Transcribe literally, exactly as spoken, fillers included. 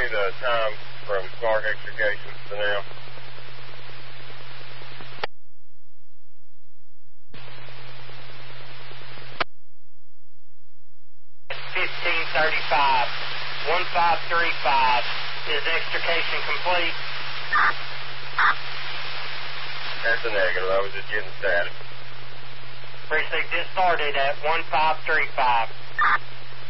me the time from Clark Extrication to now. fifteen thirty-five. one five three five. Is extrication complete? That's a negative. I was just getting status. Precinct just started at one five three five.